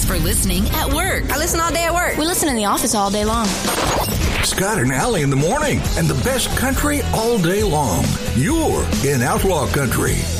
for listening at work. I listen all day at work. We listen in the office all day long. Scott and Allie in the morning, and the best country all day long. You're in Outlaw Country.